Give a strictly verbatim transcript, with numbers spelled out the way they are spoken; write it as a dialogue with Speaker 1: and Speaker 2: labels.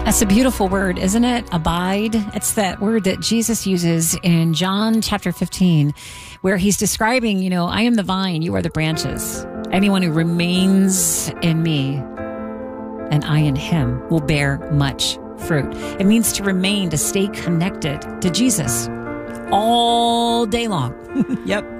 Speaker 1: That's a beautiful word, isn't it? Abide. It's that word that Jesus uses in John chapter fifteen, where he's describing, you know, I am the vine, you are the branches. Anyone who remains in me and I in him will bear much fruit. It means to remain, to stay connected to Jesus all day long. Yep.